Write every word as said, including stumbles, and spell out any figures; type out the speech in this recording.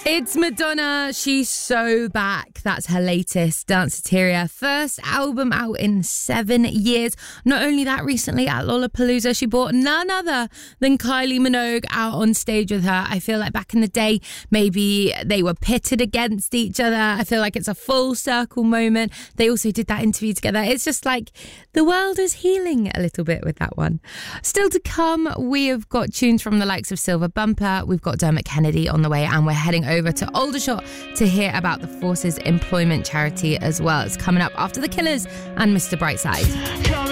It's Madonna. She's so back. That's her latest, Danceteria. First album out in seven years. Not only that, recently at Lollapalooza, she brought none other than Kylie Minogue out on stage with her. I feel like back in the day, maybe they were pitted against each other. I feel like it's a full circle moment. They also did that interview together. It's just like the world is healing a little bit with that one. Still to come, we have got tunes from the likes of Silver Bumper. We've got Dermot Kennedy on the way, and we're heading over to Aldershot to hear about the Forces Employment Charity as well. It's coming up after The Killers and Mister Brightside.